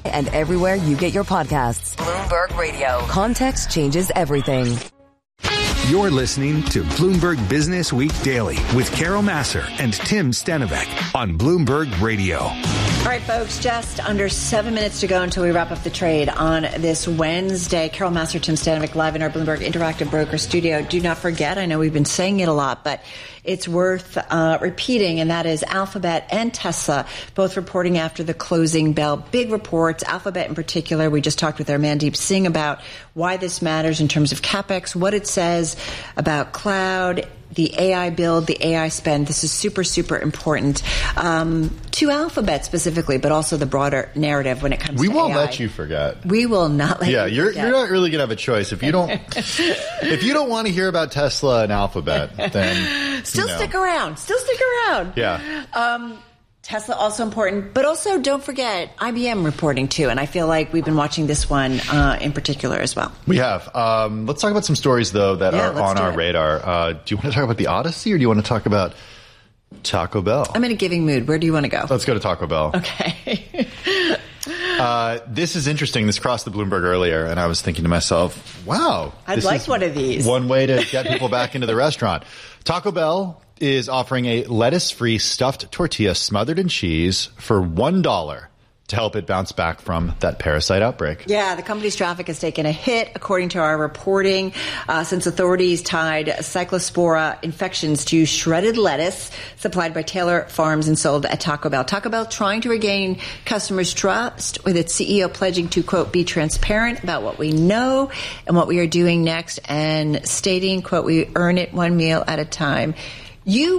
And everywhere you get your podcasts. Bloomberg Radio. Context changes everything. You're listening to Bloomberg Business Week Daily with Carol Massar and Tim Stenovec on Bloomberg Radio. All right, folks, just under 7 minutes to go until we wrap up the trade on this Wednesday. Carol Massar, Tim Stenovec, live in our Bloomberg Interactive Broker studio. Do not forget, I know we've been saying it a lot, but it's worth repeating, and that is Alphabet and Tesla, both reporting after the closing bell. Big reports, Alphabet in particular. We just talked with our Mandeep Singh about why this matters in terms of CapEx, what it says about cloud, the AI build, the AI spend. This is super, super important to Alphabet specifically, but also the broader narrative when it comes to AI. We won't let you forget. We will not let you forget. You're not really going to have a choice. If you don't if you don't want to hear about Tesla and Alphabet, then Still stick around. Yeah. Tesla also important, but also don't forget IBM reporting too. And I feel like we've been watching this one in particular as well. We have. Let's talk about some stories, though, that are on our radar. Do you want to talk about the Odyssey or do you want to talk about Taco Bell? I'm in a giving mood. Where do you want to go? Let's go to Taco Bell. Okay. This is interesting. This crossed the Bloomberg earlier, and I was thinking to myself, wow. I'd like one of these. One way to get people back into the restaurant. Taco Bell is offering a lettuce-free stuffed tortilla smothered in cheese for $1 to help it bounce back from that parasite outbreak. Yeah, the company's traffic has taken a hit, according to our reporting, since authorities tied Cyclospora infections to shredded lettuce supplied by Taylor Farms and sold at Taco Bell. Taco Bell trying to regain customers' trust, with its CEO pledging to, quote, be transparent about what we know and what we are doing next, and stating, quote, we earn it one meal at a time. You